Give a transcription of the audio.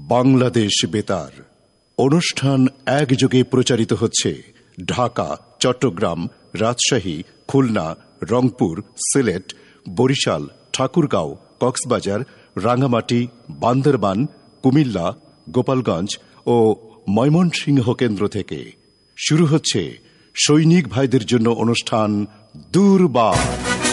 বাংলাদেশ বেতার অনুষ্ঠান একযোগে প্রচারিত হচ্ছে ঢাকা, চট্টগ্রাম, রাজশাহী, খুলনা, রংপুর, সিলেট, বরিশাল, ঠাকুরগাঁও, কক্সবাজার, রাঙ্গামাটি, বান্দরবান, কুমিল্লা, গোপালগঞ্জ ও ময়মনসিংহ কেন্দ্র থেকে। শুরু হচ্ছে সৈনিক ভাইদের জন্য অনুষ্ঠান দূরবার।